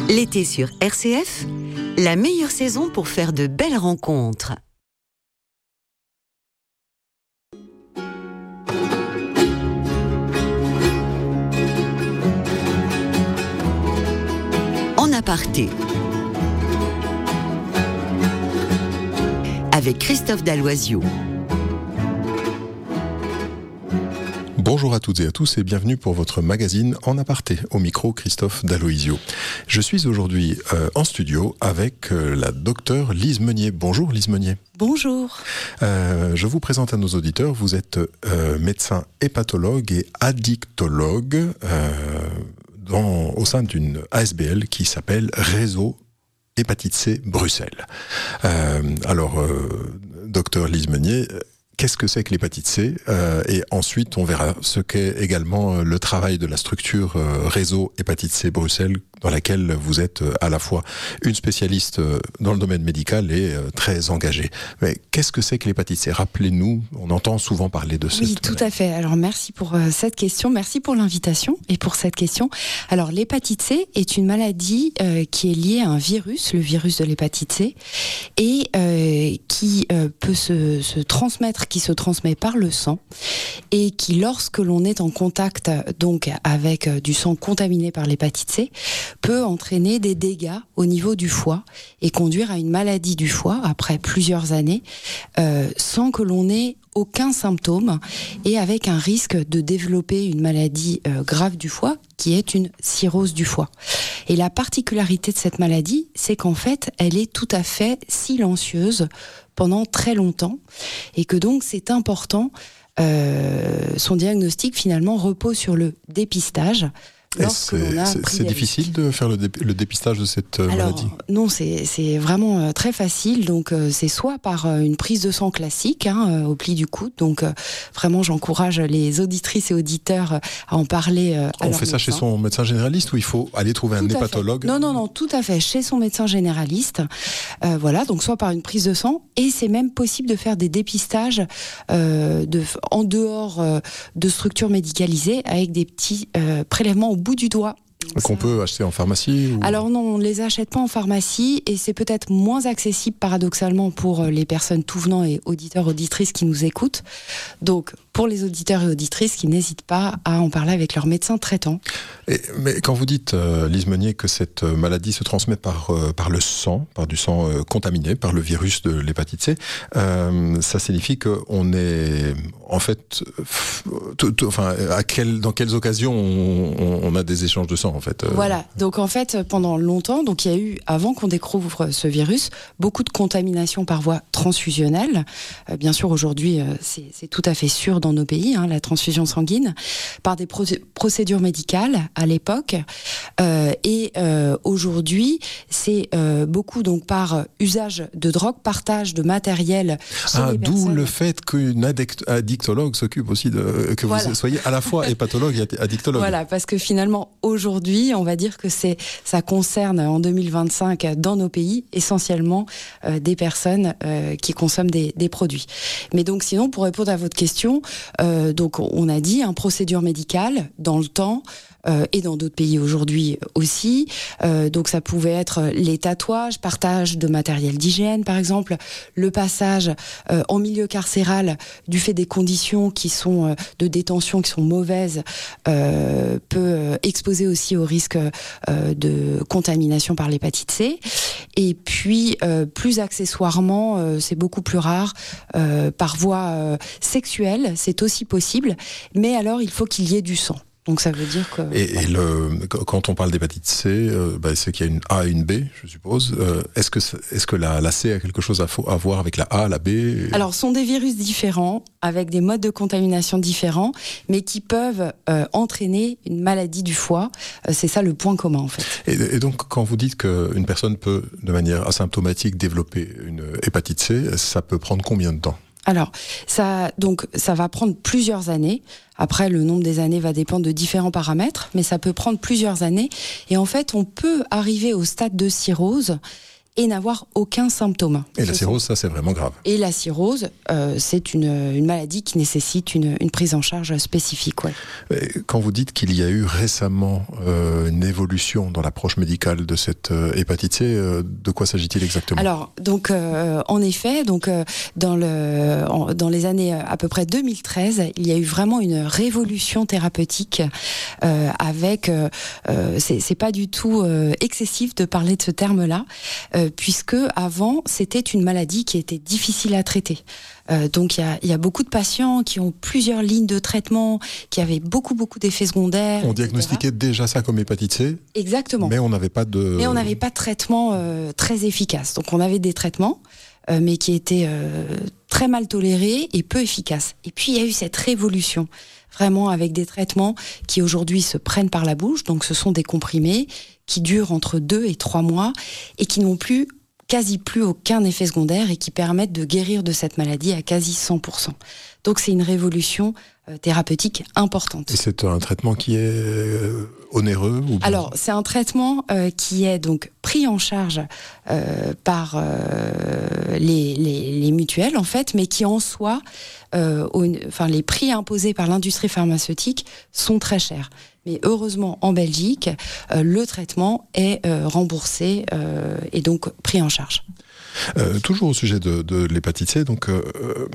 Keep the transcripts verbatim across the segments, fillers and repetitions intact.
L'été sur R C F, la meilleure saison pour faire de belles rencontres. En aparté, avec Christophe Dalloisiau. Bonjour à toutes et à tous et bienvenue pour votre magazine En aparté. Au micro, Christophe Dalloisiau. Je suis aujourd'hui euh, en studio avec euh, la docteure Lise Meunier. Bonjour Lise Meunier. Bonjour. Euh, je vous présente à nos auditeurs. Vous êtes euh, médecin hépatologue et addictologue euh, dans, au sein d'une A S B L qui s'appelle Réseau Hépatite C Bruxelles. Euh, alors, euh, docteur Lise Meunier, qu'est-ce que c'est que l'hépatite C euh, et ensuite on verra ce qu'est également le travail de la structure euh, Réseau Hépatite C Bruxelles, dans laquelle vous êtes euh, à la fois une spécialiste euh, dans le domaine médical et euh, très engagée. Mais qu'est-ce que c'est que l'hépatite C? Rappelez-nous, on entend souvent parler de ça. Oui, tout à fait. Alors merci pour euh, cette question, merci pour l'invitation et pour cette question. Alors l'hépatite C est une maladie euh, qui est liée à un virus, le virus de l'hépatite C, et euh, qui euh, peut se, se transmettre, qui se transmet par le sang, et qui, lorsque l'on est en contact donc avec euh, du sang contaminé par l'hépatite C, peut entraîner des dégâts au niveau du foie et conduire à une maladie du foie après plusieurs années, euh, sans que l'on ait aucun symptôme et avec un risque de développer une maladie euh, grave du foie qui est une cirrhose du foie. Et la particularité de cette maladie, c'est qu'en fait, elle est tout à fait silencieuse pendant très longtemps et que donc c'est important, euh, son diagnostic finalement repose sur le dépistage. C'est, c'est, c'est difficile de faire le, dé, le dépistage de cette Alors, maladie? Non, c'est, c'est vraiment euh, très facile. Donc, euh, c'est soit par euh, une prise de sang classique hein, euh, au pli du coude. Donc, euh, vraiment, j'encourage les auditrices et auditeurs euh, à en parler. Euh, à On leur fait ça médecin. Chez son médecin généraliste ou il faut aller trouver tout un hépatologue? Non, non, non, tout à fait. Chez son médecin généraliste. Euh, voilà, donc soit par une prise de sang. Et c'est même possible de faire des dépistages euh, de, en dehors euh, de structures médicalisées avec des petits euh, prélèvements au bout du doigt. Qu'on peut acheter en pharmacie ou... Alors non, on ne les achète pas en pharmacie et c'est peut-être moins accessible paradoxalement pour les personnes tout venant et auditeurs, auditrices qui nous écoutent. Donc pour les auditeurs et auditrices qui n'hésitent pas à en parler avec leur médecin traitant. Et, mais quand vous dites, euh, Lise Meunier, que cette maladie se transmet par, euh, par le sang, par du sang euh, contaminé, par le virus de l'hépatite C, euh, ça signifie qu'on est, en fait, t- t- enfin, à quel, dans quelles occasions on, on a des échanges de sang, en fait euh... Voilà, donc en fait, pendant longtemps, donc il y a eu, avant qu'on découvre ce virus, beaucoup de contamination par voie transfusionnelle. Euh, bien sûr, aujourd'hui, euh, c'est, c'est tout à fait sûr dans nos pays, hein, la transfusion sanguine, par des pro- procédures médicales à l'époque. Euh, et euh, aujourd'hui, c'est euh, beaucoup donc par usage de drogue, partage de matériel. Ah, d'où personnes. Le fait qu'une addict- addictologue s'occupe aussi de que voilà. Vous soyez à la fois hépatologue et addictologue. Voilà, parce que finalement, aujourd'hui, on va dire que c'est, ça concerne en deux mille vingt-cinq dans nos pays essentiellement euh, des personnes euh, qui consomment des, des produits. Mais donc sinon, pour répondre à votre question, euh, donc on a dit un procédure médicale dans le temps. Euh, et dans d'autres pays aujourd'hui aussi. Euh, donc ça pouvait être les tatouages, partage de matériel d'hygiène par exemple, le passage euh, en milieu carcéral du fait des conditions qui sont euh, de détention qui sont mauvaises euh, peut euh, exposer aussi au risque euh, de contamination par l'hépatite C. Et puis euh, plus accessoirement, euh, c'est beaucoup plus rare, euh, par voie euh, sexuelle, c'est aussi possible, mais alors il faut qu'il y ait du sang. Donc ça veut dire que... Et, et le, quand on parle d'hépatite C, euh, bah, c'est qu'il y a une A et une B, je suppose. Euh, est-ce que, est-ce que la, la C a quelque chose à, à voir avec la A, la B? Alors, ce sont des virus différents, avec des modes de contamination différents, mais qui peuvent euh, entraîner une maladie du foie. Euh, c'est ça le point commun, en fait. Et, et donc, quand vous dites qu'une personne peut, de manière asymptomatique, développer une hépatite C, ça peut prendre combien de temps? Alors, ça, donc, ça va prendre plusieurs années. Après, le nombre des années va dépendre de différents paramètres, mais ça peut prendre plusieurs années. Et en fait, on peut arriver au stade de cirrhose et n'avoir aucun symptôme. Et la cirrhose, ça c'est vraiment grave. Et la cirrhose, euh, c'est une, une maladie qui nécessite une, une prise en charge spécifique. Ouais. Quand vous dites qu'il y a eu récemment euh, une évolution dans l'approche médicale de cette euh, hépatite C, euh, de quoi s'agit-il exactement? Alors, donc, euh, en effet, donc, euh, dans, le, en, dans les années à peu près deux mille treize, il y a eu vraiment une révolution thérapeutique euh, avec, euh, c'est, c'est pas du tout euh, excessif de parler de ce terme-là, euh, puisque avant, c'était une maladie qui était difficile à traiter. Euh, donc il y a, y a beaucoup de patients qui ont plusieurs lignes de traitement, qui avaient beaucoup beaucoup d'effets secondaires. On et cetera. Diagnostiquait déjà ça comme hépatite C. Exactement. Mais on n'avait pas de. Mais on n'avait pas de traitement euh, très efficace. Donc on avait des traitements, euh, mais qui étaient euh, très mal tolérés et peu efficaces. Et puis il y a eu cette révolution, vraiment avec des traitements qui aujourd'hui se prennent par la bouche. Donc ce sont des comprimés qui durent entre deux et trois mois et qui n'ont plus quasi plus aucun effet secondaire et qui permettent de guérir de cette maladie à quasi cent pour cent. Donc c'est une révolution euh, thérapeutique importante. Et c'est un traitement qui est euh, onéreux ou bien... Alors c'est un traitement euh, qui est donc pris en charge euh, par euh, les, les, les mutuelles en fait, mais qui en soi, euh, au, enfin les prix imposés par l'industrie pharmaceutique sont très chers. Mais heureusement, en Belgique, euh, le traitement est euh, remboursé euh, et donc pris en charge. Euh, toujours au sujet de, de l'hépatite C, donc il euh,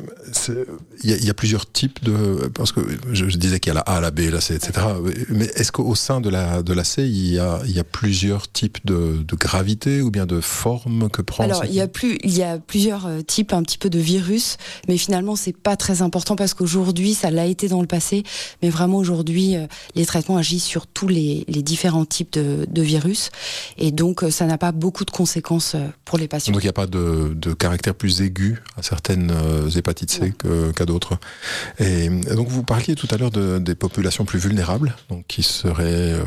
y, y a plusieurs types de... Parce que je, je disais qu'il y a la A, la B, la C, et cetera. Mais est-ce qu'au sein de la, de la C, il y a, y a plusieurs types de, de gravité ou bien de formes que prend... Alors, il y a plus, il y a plusieurs types un petit peu de virus, mais finalement, c'est pas très important parce qu'aujourd'hui, ça l'a été dans le passé, mais vraiment aujourd'hui, les traitements agissent sur tous les, les différents types de, de virus, et donc ça n'a pas beaucoup de conséquences pour les patients. Donc il n'y a pas de, de caractère plus aigu à certaines euh, hépatites C que, qu'à d'autres. Et donc vous parliez tout à l'heure de, des populations plus vulnérables, donc qui seraient euh,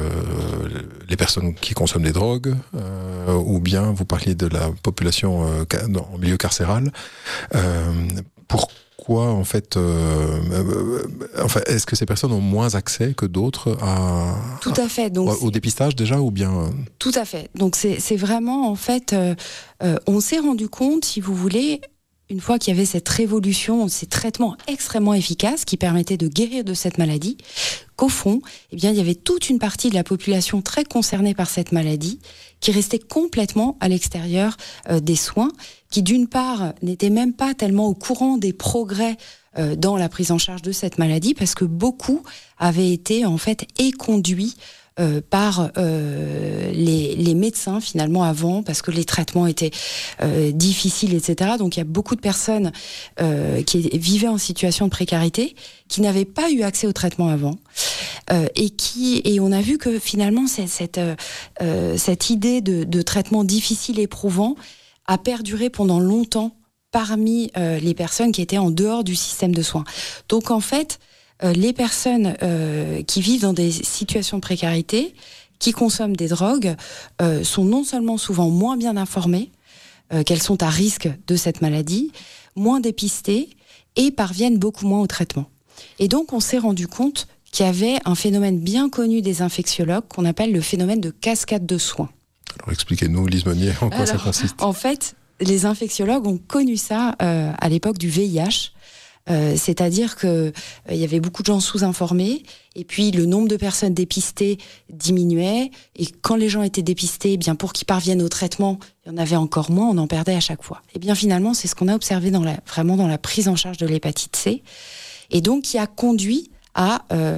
les personnes qui consomment des drogues, euh, ou bien vous parliez de la population euh, en milieu carcéral. Euh, pourquoi en fait, euh, euh, enfin, est-ce que ces personnes ont moins accès que d'autres à, Tout à fait. Donc au, au dépistage déjà ou bien... Tout à fait. Donc c'est, c'est vraiment en fait, euh, euh, on s'est rendu compte, si vous voulez, une fois qu'il y avait cette révolution, ces traitements extrêmement efficaces qui permettaient de guérir de cette maladie, qu'au fond, eh bien, il y avait toute une partie de la population très concernée par cette maladie qui restait complètement à l'extérieur euh, des soins, qui d'une part n'était même pas tellement au courant des progrès euh, dans la prise en charge de cette maladie, parce que beaucoup avaient été en fait éconduits Euh, par euh, les, les médecins finalement avant, parce que les traitements étaient euh, difficiles, et cetera. Donc il y a beaucoup de personnes euh, qui vivaient en situation de précarité, qui n'avaient pas eu accès au traitement avant, euh, et qui et on a vu que finalement c'est, cette euh, cette idée de, de traitement difficile, éprouvant, a perduré pendant longtemps parmi euh, les personnes qui étaient en dehors du système de soins. Donc en fait, Euh, les personnes euh, qui vivent dans des situations de précarité, qui consomment des drogues, euh, sont non seulement souvent moins bien informées, euh, qu'elles sont à risque de cette maladie, moins dépistées et parviennent beaucoup moins au traitement. Et donc on s'est rendu compte qu'il y avait un phénomène bien connu des infectiologues qu'on appelle le phénomène de cascade de soins. Alors expliquez-nous, Lise Meunier, en quoi Alors, ça consiste. En fait, les infectiologues ont connu ça euh, à l'époque du V I H. Euh, c'est-à-dire que euh, il y avait beaucoup de gens sous-informés, et puis le nombre de personnes dépistées diminuait, et quand les gens étaient dépistés, eh bien pour qu'ils parviennent au traitement, il y en avait encore moins, on en perdait à chaque fois. Et bien finalement, c'est ce qu'on a observé dans la, vraiment dans la prise en charge de l'hépatite C, et donc qui a conduit à euh,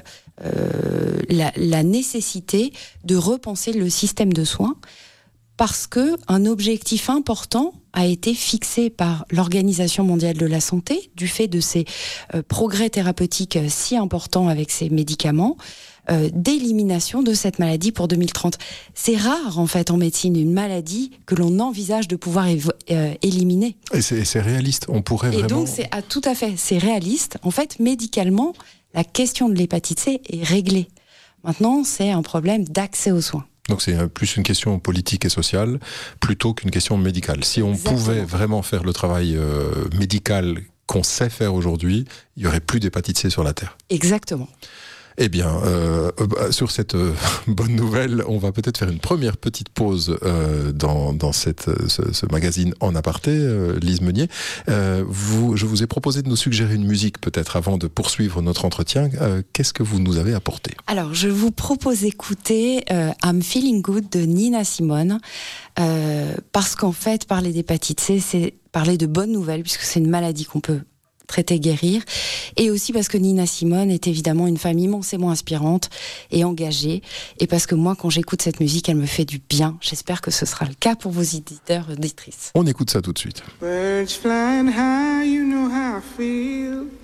euh, la, la nécessité de repenser le système de soins, parce que un objectif important a été fixé par l'Organisation mondiale de la santé, du fait de ces euh, progrès thérapeutiques euh, si importants avec ces médicaments, euh, d'élimination de cette maladie pour deux mille trente. C'est rare, en fait, en médecine, une maladie que l'on envisage de pouvoir évo- euh, éliminer. Et c'est, c'est réaliste, on pourrait Et vraiment... donc, c'est à tout à fait, c'est réaliste. En fait, médicalement, la question de l'hépatite C est réglée. Maintenant, c'est un problème d'accès aux soins. Donc c'est plus une question politique et sociale plutôt qu'une question médicale. Si on Exactement. pouvait vraiment faire le travail euh, médical qu'on sait faire aujourd'hui, il n'y aurait plus d'hépatite C sur la Terre. Exactement. Eh bien, euh, euh, sur cette euh, bonne nouvelle, on va peut-être faire une première petite pause euh, dans, dans cette, ce, ce magazine en aparté, euh, Lise Meunier. Euh, vous, je vous ai proposé de nous suggérer une musique peut-être avant de poursuivre notre entretien. Euh, qu'est-ce que vous nous avez apporté ? Alors, je vous propose d'écouter euh, I'm Feeling Good de Nina Simone, euh, parce qu'en fait, parler d'hépatite C, c'est parler de bonnes nouvelles, puisque c'est une maladie qu'on peut traiter, guérir, et aussi parce que Nina Simone est évidemment une femme immensément inspirante et engagée, et parce que moi, quand j'écoute cette musique, elle me fait du bien. J'espère que ce sera le cas pour vos éditeurs et auditrices. On écoute ça tout de suite. Birds flying high, you know how I feel.